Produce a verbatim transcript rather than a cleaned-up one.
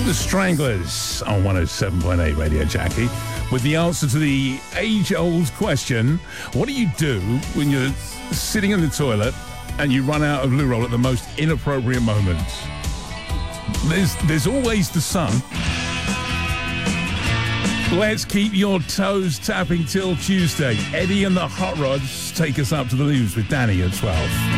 The Stranglers on one oh seven point eight Radio Jackie with the answer to the age-old question, what do you do when you're sitting in the toilet and you run out of loo roll at the most inappropriate moments? There's, there's always the sun. Let's keep your toes tapping till Tuesday. Eddie and the Hot Rods take us up to the news with Danny at twelve.